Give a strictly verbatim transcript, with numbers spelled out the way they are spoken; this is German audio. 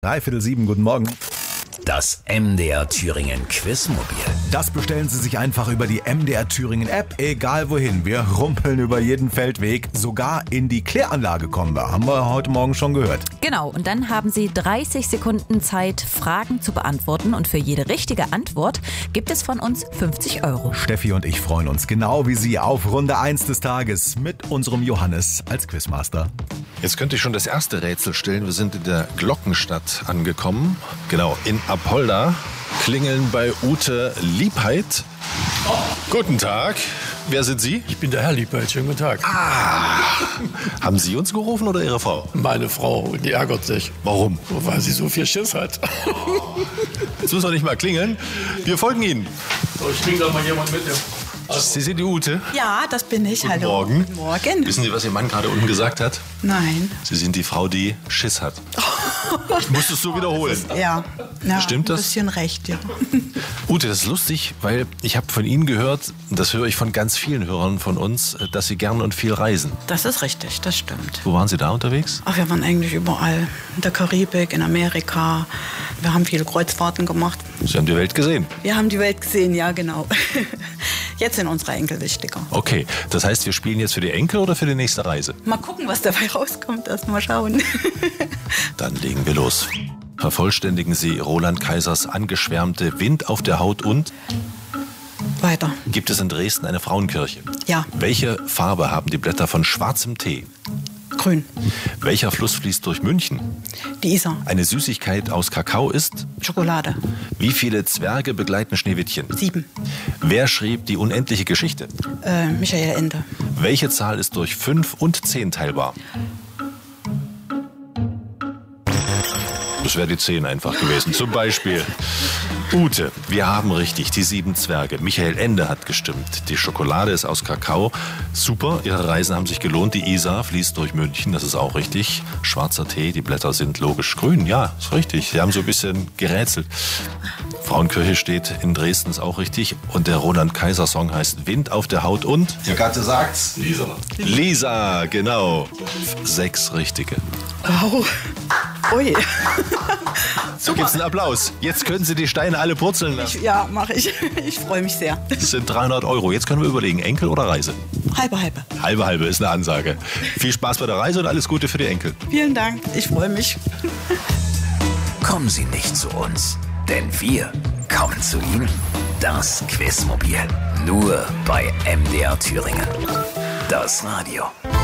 Dreiviertel sieben, guten Morgen. Das M D R Thüringen Quizmobil. Das bestellen Sie sich einfach über die M D R Thüringen App, egal wohin. Wir rumpeln über jeden Feldweg, sogar in die Kläranlage kommen wir, haben wir heute Morgen schon gehört. Genau, und dann haben Sie dreißig Sekunden Zeit, Fragen zu beantworten, und für jede richtige Antwort gibt es von uns fünfzig Euro. Steffi und ich freuen uns genau wie Sie auf Runde eins des Tages mit unserem Johannes als Quizmaster. Jetzt könnte ich schon das erste Rätsel stellen. Wir sind in der Glockenstadt angekommen. Genau, in Apolda. Klingeln bei Ute Liebheit. Oh. Guten Tag. Wer sind Sie? Ich bin der Herr Liebheit. Schönen guten Tag. Ah. Haben Sie uns gerufen oder Ihre Frau? Meine Frau, die ärgert sich. Warum? Weil sie so viel Schiss hat. Jetzt müssen wir nicht mal klingeln. Wir folgen Ihnen. So, ich bringe da mal jemand mit. Ja. Sie sind die Ute? Ja, das bin ich. Guten Hallo. Morgen. Guten Morgen. Wissen Sie, was Ihr Mann gerade unten gesagt hat? Nein. Sie sind die Frau, die Schiss hat. Ich muss es so wiederholen. Ja. ja Stimmt das? Ein bisschen recht, ja. Ute, das ist lustig, weil ich habe von Ihnen gehört, und das höre ich von ganz vielen Hörern von uns, dass Sie gern und viel reisen. Das ist richtig, das stimmt. Wo waren Sie da unterwegs? Ach, wir waren eigentlich überall. In der Karibik, in Amerika. Wir haben viele Kreuzfahrten gemacht. Sie haben die Welt gesehen? Wir haben die Welt gesehen, ja, genau. Jetzt sind unsere Enkel wichtiger. Okay, das heißt, wir spielen jetzt für die Enkel oder für die nächste Reise? Mal gucken, was dabei rauskommt. Erst mal schauen. Dann legen wir los. Vervollständigen Sie Roland Kaisers angeschwärmte Wind auf der Haut und... Weiter. Gibt es in Dresden eine Frauenkirche? Ja. Welche Farbe haben die Blätter von schwarzem Tee? Grün. Welcher Fluss fließt durch München? Die Isar. Eine Süßigkeit aus Kakao ist? Schokolade. Wie viele Zwerge begleiten Schneewittchen? Sieben. Wer schrieb die unendliche Geschichte? Äh, Michael Ende. Welche Zahl ist durch fünf und zehn teilbar? Das wäre die zehn einfach gewesen. Zum Beispiel Ute, wir haben richtig, die sieben Zwerge. Michael Ende hat gestimmt. Die Schokolade ist aus Kakao. Super, Ihre Reisen haben sich gelohnt. Die Isar fließt durch München, das ist auch richtig. Schwarzer Tee, die Blätter sind logisch grün. Ja, ist richtig. Sie haben so ein bisschen gerätselt. Frauenkirche steht in Dresden, ist auch richtig. Und der Roland Kaiser Song heißt Wind auf der Haut und... Ihr Gatte sagt's. Lisa. Lisa, genau. Sechs richtige. Oh. Ui. So gibt's einen Applaus. Jetzt können Sie die Steine alle purzeln lassen. Ja, mache ich. Ich freue mich sehr. Das sind dreihundert Euro. Jetzt können wir überlegen, Enkel oder Reise? Halbe, halbe. Halbe, halbe ist eine Ansage. Viel Spaß bei der Reise und alles Gute für die Enkel. Vielen Dank. Ich freue mich. Kommen Sie nicht zu uns, denn wir kommen zu Ihnen. Das Quizmobil. Nur bei M D R Thüringen. Das Radio.